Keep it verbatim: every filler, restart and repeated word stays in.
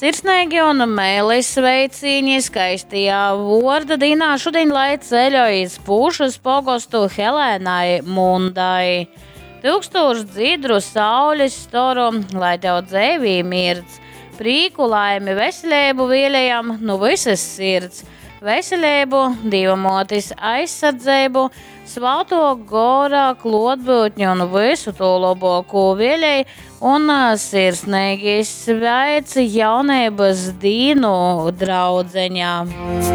Sirsnīgi un mēlis sveiciņi skaistajā Vorda dienā šodien lai ceļojas Pūšas pogostu Helēnai Mundai. Tūkstoši dzidru saules storu, lai tev dzēvī mirdz, prīku laimi veselību vēlējam no visas sirds. Veselību, divamotis aizsardzību, svalto gora klotbūtņu un visu to labāko vēlēju un sirsnīgi sveic jaunības dīnu draudzeņā.